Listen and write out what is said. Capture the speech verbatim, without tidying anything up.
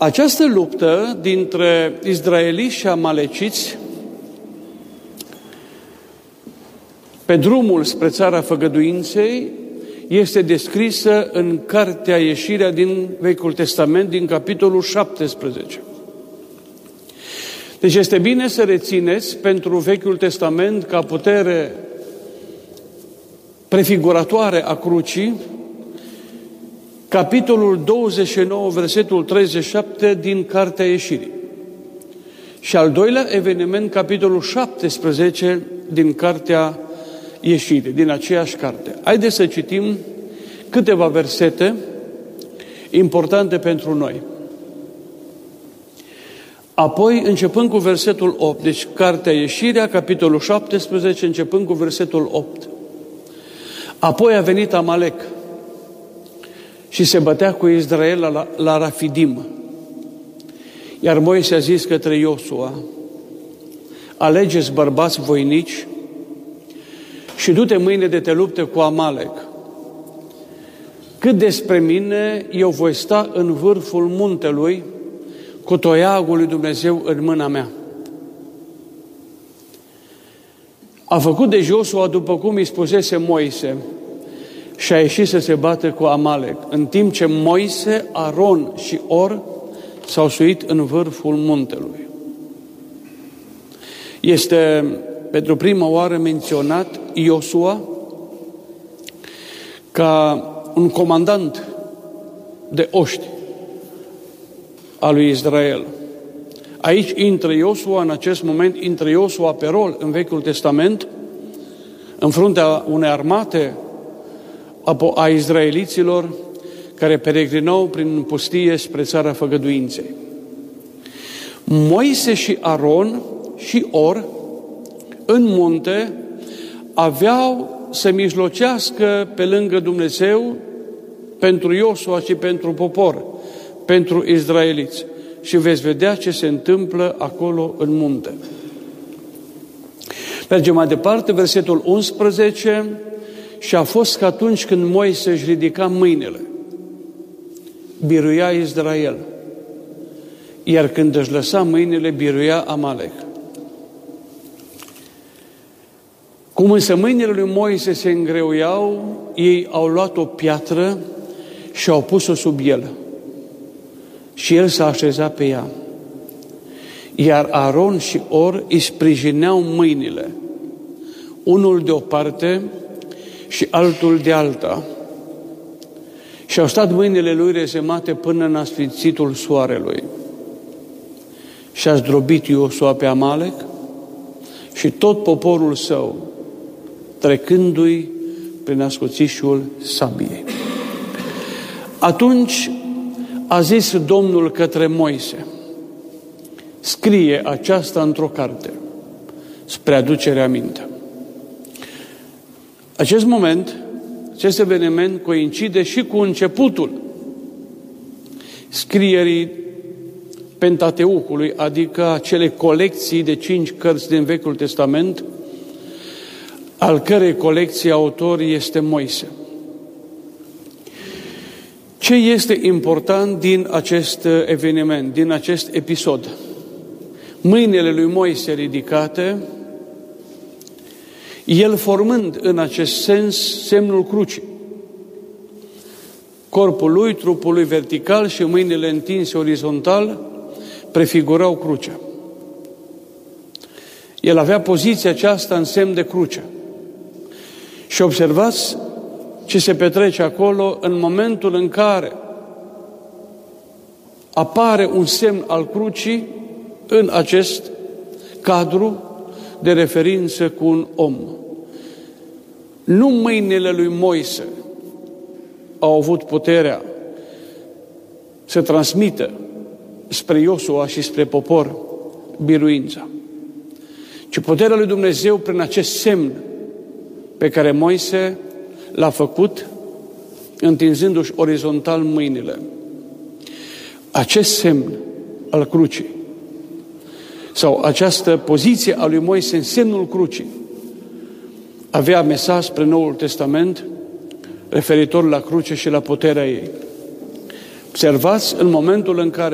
Această luptă dintre izraeliți și amaleciți pe drumul spre țara făgăduinței este descrisă în Cartea Ieșirea din Vechiul Testament, din capitolul șaptesprezece. Deci este bine să rețineți pentru Vechiul Testament ca putere prefiguratoare a crucii capitolul douăzeci și nouă, versetul treizeci și șapte din Cartea Ieșirii. Și al doilea eveniment, capitolul șaptesprezece din Cartea Ieșirii, din aceeași carte. Haideți să citim câteva versete importante pentru noi. Apoi, începând cu versetul opt, deci Cartea Ieșirea, capitolul șaptesprezece, începând cu versetul opt. Apoi a venit Amalec și se bătea cu Israel la, la Rafidim. Iar Moise a zis către Iosua: alegeți bărbați voinici și du-te mâine de te lupte cu Amalec. Cât despre mine, eu voi sta în vârful muntelui cu toiagul lui Dumnezeu în mâna mea. A făcut de Iosua după cum îi spusese Moise și a ieșit să se bată cu Amalec, în timp ce Moise, Aron și Or s-au suit în vârful muntelui. Este pentru prima oară menționat Iosua ca un comandant de oști al lui Israel. Aici intră Iosua, în acest moment intră Iosua pe rol în Vechiul Testament, în fruntea unei armate a izraeliților care peregrinau prin pustie spre țara făgăduinței. Moise și Aron și Or în munte aveau să mijlocească pe lângă Dumnezeu pentru Iosua și pentru popor, pentru izraeliți. Și veți vedea ce se întâmplă acolo în munte. Mergem mai departe, versetul unsprezece. Și a fost că atunci când Moise își ridica mâinile, biruia Israel, iar când își lăsa mâinile, biruia Amalec. Cum însă mâinile lui Moise se îngreuiau, ei au luat o piatră și au pus-o sub el. Și el s-a așezat pe ea. Iar Aron și Or îi sprijineau mâinile, unul de o parte și altul de alta. Și au stat mâinile lui rezemate până în asfințitul soarelui. Și a zdrobit Iosua pe Amalec și tot poporul său, trecându-i prin ascuțișul sabiei. Atunci a zis Domnul către Moise: scrie aceasta într-o carte, spre aducere aminte. Acest moment, acest eveniment coincide și cu începutul scrierii Pentateucului, adică acele colecții de cinci cărți din Vechiul Testament, al cărei colecție autor este Moise. Ce este important din acest eveniment, din acest episod? Mâinile lui Moise ridicate, el formând în acest sens semnul crucii. Corpul lui, trupul lui vertical și mâinile întinse orizontal prefigurau crucea. El avea poziția aceasta în semn de cruce. Și observați ce se petrece acolo în momentul în care apare un semn al crucii în acest cadru de referință cu un om. Nu mâinile lui Moise au avut puterea să transmită spre Iosua și spre popor biruința, ci puterea lui Dumnezeu prin acest semn pe care Moise l-a făcut întinzându-și orizontal mâinile. Acest semn al crucii sau această poziție a lui Moise în semnul crucii avea mesaj spre Noul Testament referitor la cruce și la puterea ei. Observați în momentul în care